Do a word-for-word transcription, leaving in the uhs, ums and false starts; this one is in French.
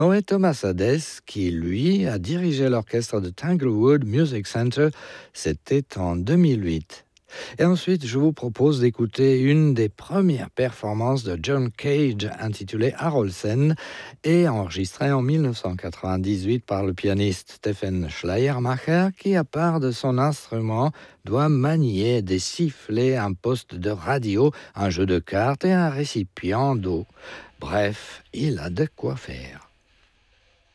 Oui, Thomas Hadès, qui lui a dirigé l'orchestre de Tanglewood Music Center, c'était en deux mille huit. Et ensuite, je vous propose d'écouter une des premières performances de John Cage intitulée Harolsen et enregistrée en mille neuf cent quatre-vingt-dix-huit par le pianiste Stephen Schleiermacher qui, à part de son instrument, doit manier des sifflets, un poste de radio, un jeu de cartes et un récipient d'eau. Bref, il a de quoi faire.